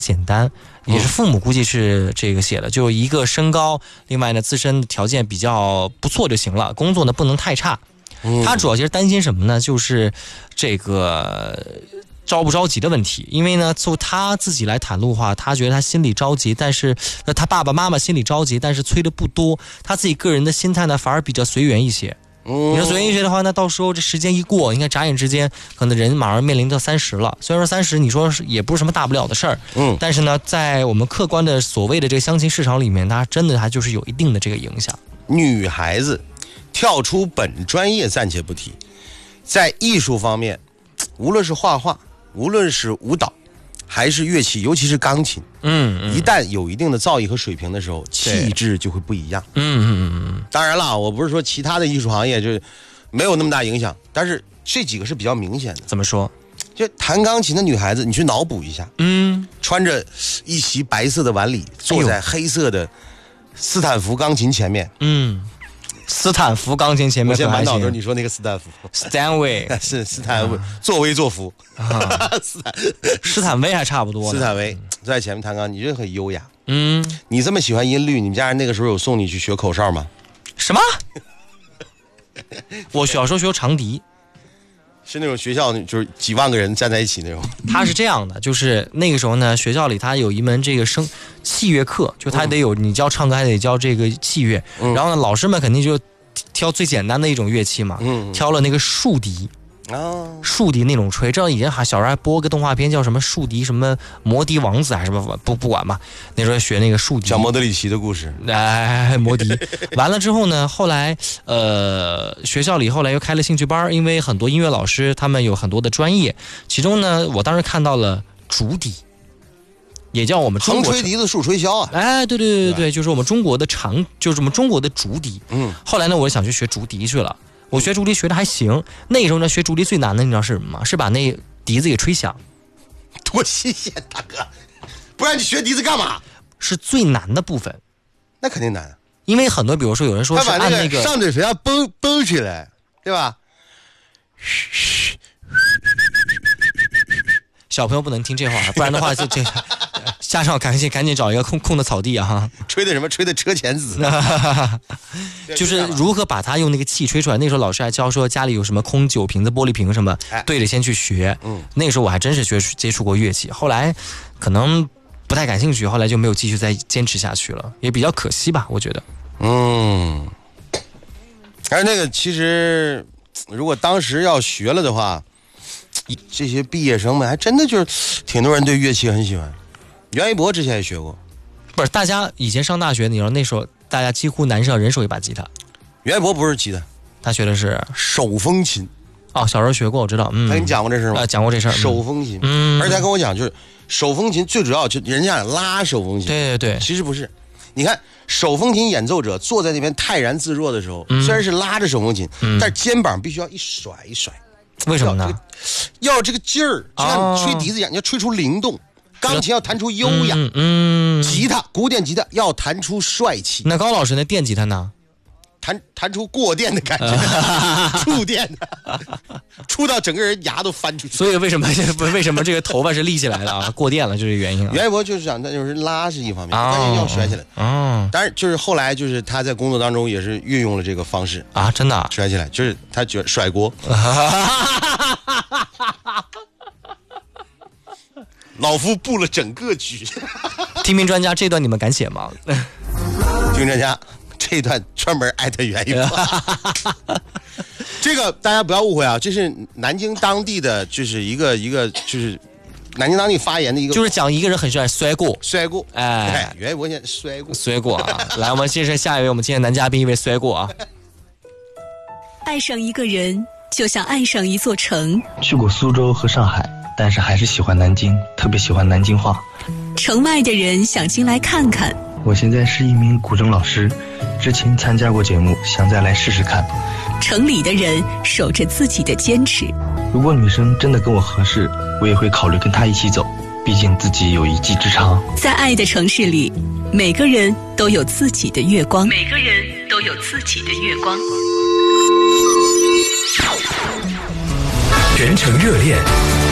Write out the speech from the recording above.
简单，也是父母估计是这个写的，就一个身高，另外呢自身条件比较不错就行了，工作呢不能太差。他主要其实担心什么呢？就是这个着不着急的问题，因为呢就他自己来袒露话，他觉得他心里着急，但是他爸爸妈妈心里着急，但是催的不多，他自己个人的心态呢反而比较随缘一些。你说随缘一些的话，那到时候这时间一过，你看眨眼之间，可能人马上面临到30了。虽然说30，你说也不是什么大不了的事儿，但是呢，在我们客观的所谓的这个相亲市场里面，它真的还就是有一定的这个影响。 女孩子跳出本专业暂且不提，在艺术方面，无论是画画，无论是舞蹈，还是乐器，尤其是钢琴，一旦有一定的造诣和水平的时候，气质就会不一样。当然了，我不是说其他的艺术行业就没有那么大影响，但是这几个是比较明显的。 怎么说？ 就弹钢琴的女孩子，你去脑补一下，穿着一袭白色的晚礼，坐在黑色的斯坦福钢琴前面， 斯坦福钢琴前面， 我现在满脑都是你说那个斯坦福 ，Stanway 是斯坦威，作威作福， 斯坦威还差不多。 斯坦威在前面弹钢，你这很优雅。你这么喜欢音律，你们家人那个时候有送你去学口哨吗？ 什么？我小时候学长笛。 是那种学校就是几万个人站在一起那种。 他是这样的，就是那个时候呢，学校里他有一门这个器乐课，就他得有你教唱歌还得教这个器乐，然后呢，老师们肯定就挑最简单的一种乐器嘛，挑了那个竖笛。竖笛那种吹，这以前小时候还播个动画片叫什么竖笛什么魔笛王子还是什么不管吧，那时候学那个竖笛， 讲莫德里奇的故事， 魔笛。完了之后呢，后来学校里后来又开了兴趣班，因为很多音乐老师他们有很多的专业，其中呢我当时看到了竹笛，也叫我们中国横吹笛子竖吹箫啊。 对，就是我们中国的就是我们中国的竹笛。后来呢我就想去学竹笛去了。我学竹笛学的还行，那时候呢学竹笛最难的你知道是什么吗？是把那笛子给吹响。 多新鲜，大哥！不然你学笛子干嘛？ 是最难的部分。 那肯定难， 因为很多比如说有人说是按那个上嘴唇要绷起来，对吧？ 小朋友不能听这话，不然的话就这家长赶紧找一个空的草地啊！哈， 吹的什么？吹的车前子， 就是如何把它用那个气吹出来。那时候老师还教说家里有什么空酒瓶子、玻璃瓶什么，对着先去学。那个时候我还真是接触过乐器，后来可能不太感兴趣，后来就没有继续再坚持下去了，也比较可惜吧，我觉得。 而那个其实如果当时要学了的话，这些毕业生们还真的就是挺多人对乐器很喜欢。袁一博之前也学过， 不是大家以前上大学，你知道那时候大家几乎男生人手一把吉他。 袁一博不是吉他， 他学的是手风琴。 小时候学过，我知道。 他跟你讲过这事吗？ 讲过这事儿。 手风琴，而且他跟我讲，就是手风琴最主要就人家拉手风琴。 对， 其实不是。你看手风琴演奏者坐在那边泰然自若的时候，虽然是拉着手风琴，但是肩膀必须要一甩一甩。 为什么呢？ 要这个劲儿，就像你吹笛子一样，你要吹出灵动。钢琴要弹出优雅，吉他古典吉他要弹出帅气。 那高老师那电吉他呢？ 弹出过电的感觉，触电的，触到整个人牙都翻出去。 所以为什么这个头发是立起来的啊？过电了就是原因啊。 袁一博就是讲，那就是拉是一方面，关键要甩起来。当然就是后来就是他在工作当中也是运用了这个方式啊，真的甩起来，就是他觉得甩锅。老夫布了整个局。 听评专家这段你们敢写吗？ 听评专家这段专门艾特袁一博。这个大家不要误会啊，这是南京当地的，就是一个就是南京当地发言的一个， 就是讲一个人很喜欢摔过。 袁一博现在摔过啊。来，我们介绍下一位我们今天男嘉宾，一位摔过啊。 爱上一个人就像爱上一座城。 去过苏州和上海，但是还是喜欢南京，特别喜欢南京话。 城外的人想进来看看。 我现在是一名古筝老师，之前参加过节目，想再来试试看。 城里的人守着自己的坚持。 如果女生真的跟我合适，我也会考虑跟她一起走，毕竟自己有一技之长。 在爱的城市里，每个人都有自己的月光。 全程热恋